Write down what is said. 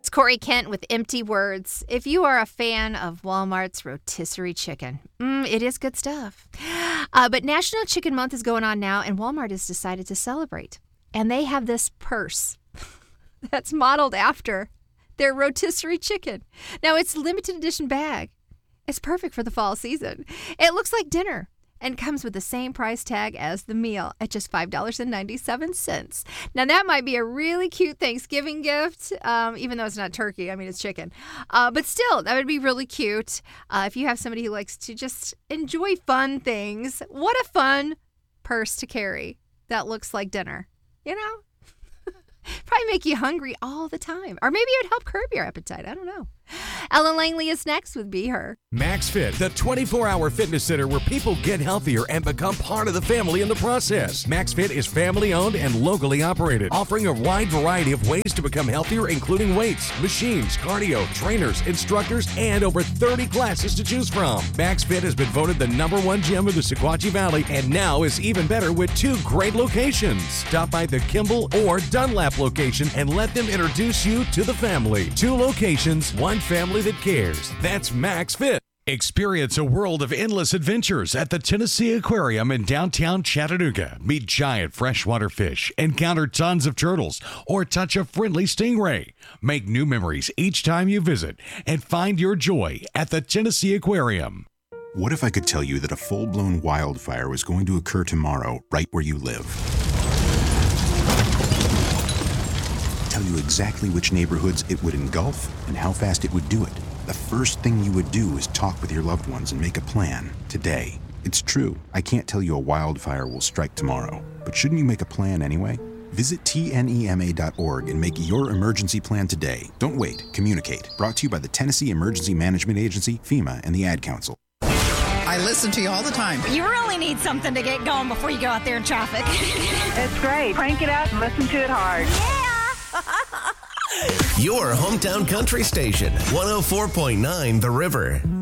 It's Corey Kent with Empty Words. If you are a fan of Walmart's rotisserie chicken, it is good stuff. But National Chicken Month is going on now, and Walmart has decided to celebrate. And they have this purse that's modeled after their rotisserie chicken. Now, it's a limited edition bag. It's perfect for the fall season. It looks like dinner and comes with the same price tag as the meal at just $5.97. Now, that might be a really cute Thanksgiving gift, even though it's not turkey. I mean, it's chicken. But still, that would be really cute if you have somebody who likes to just enjoy fun things. What a fun purse to carry that looks like dinner, you know? Probably make you hungry all the time. Or maybe it would help curb your appetite. I don't know. Ellen Langley is next with Be Her. MaxFit, the 24-hour fitness center where people get healthier and become part of the family in the process. MaxFit is family-owned and locally operated, offering a wide variety of ways to become healthier, including weights, machines, cardio, trainers, instructors, and over 30 classes to choose from. MaxFit has been voted the #1 gym of the Sequatchie Valley and now is even better with 2 great locations. Stop by the Kimball or Dunlap location and let them introduce you to the family. 2 locations, 1 family that cares. That's MaxFit. Experience a world of endless adventures at the Tennessee Aquarium in downtown Chattanooga. Meet giant freshwater fish, encounter tons of turtles, or touch a friendly stingray. Make new memories each time you visit and find your joy at the Tennessee Aquarium. What if I could tell you that a full-blown wildfire was going to occur tomorrow right where you live? Tell you exactly which neighborhoods it would engulf and how fast it would do it. The first thing you would do is talk with your loved ones and make a plan today. It's true, I can't tell you a wildfire will strike tomorrow, but shouldn't you make a plan anyway? Visit tnema.org and make your emergency plan today. Don't wait, communicate. Brought to you by the Tennessee Emergency Management Agency, FEMA, and the Ad Council. I listen to you all the time. You really need something to get going before you go out there in traffic. It's great. Crank it up and listen to it hard. Yeah! Your hometown country station, 104.9 The River.